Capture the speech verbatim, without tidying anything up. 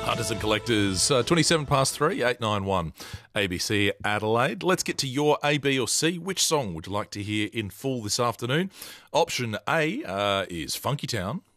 Hunters and Collectors, uh, twenty-seven past three, eight nine one A B C Adelaide. Let's get to your A, B or C. Which song would you like to hear in full this afternoon? Option A uh, is Funky Town.